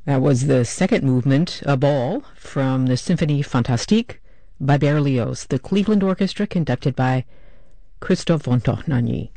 That was the second movement, A Ball, from the Symphonie Fantastique by Berlioz, the Cleveland Orchestra conducted by Christophe Vontohnanyi.